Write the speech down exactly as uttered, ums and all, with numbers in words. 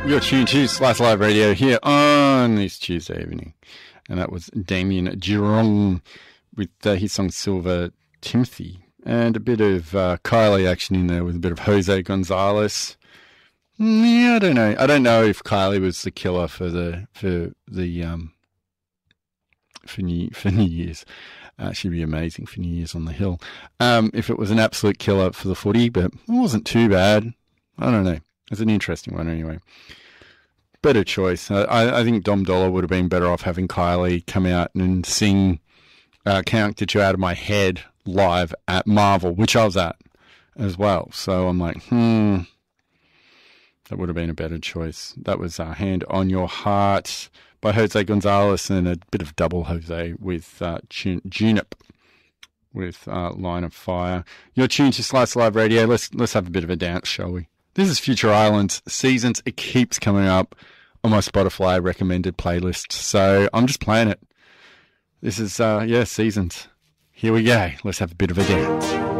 You're tuned to Slice Live Radio here on this Tuesday evening. And that was Damien Giron with uh, his song Silver Timothy. And a bit of uh, Kylie action in there with a bit of Jose Gonzalez. Yeah, I don't know. I don't know if Kylie was the killer for the for the um for New for New Year's. Uh, she'd be amazing for New Year's on the Hill. Um, if it was an absolute killer for the footy, but it wasn't too bad. I don't know. It's an interesting one anyway. Better choice. I, I think Dom Dollar would have been better off having Kylie come out and sing uh, Can't Get You Out of My Head live at Marvel, which I was at as well. So I'm like, hmm, that would have been a better choice. That was uh, Hand on Your Heart by Jose Gonzalez and a bit of double Jose with uh, Junip with uh, Line of Fire. You're tuned to Slice Live Radio. Let's, let's have a bit of a dance, shall we? This is Future Islands Seasons. It keeps coming up on my Spotify recommended playlist, so I'm just playing it. This is, uh, yeah, Seasons. Here we go. Let's have a bit of a dance.